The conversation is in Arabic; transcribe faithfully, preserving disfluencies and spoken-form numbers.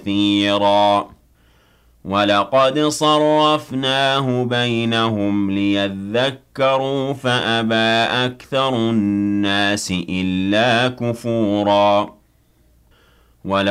كَثِيرًا وَلَقَدْ صَرَّفْنَاهُ بَيْنَهُمْ لِيَذَّكَّرُوا فَأَبَىٰ أَكْثَرُ النَّاسِ إِلَّا كُفُورًا